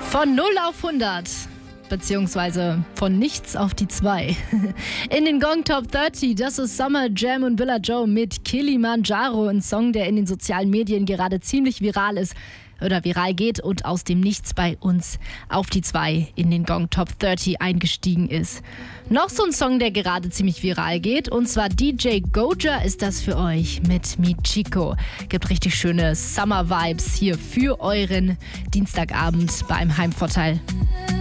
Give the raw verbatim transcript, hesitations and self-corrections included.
Von null auf hundert. Beziehungsweise von nichts auf die zwei. In den Gong Top dreißig, das ist Summer Jam und Billa Joe mit Kilimanjaro, ein Song, der in den sozialen Medien gerade ziemlich viral ist oder viral geht und aus dem Nichts bei uns auf die zwei in den Gong Top dreißig eingestiegen ist. Noch so ein Song, der gerade ziemlich viral geht, und zwar D J Goja ist das für euch mit Michiko. Gibt richtig schöne Summer-Vibes hier für euren Dienstagabend beim Heimvorteil.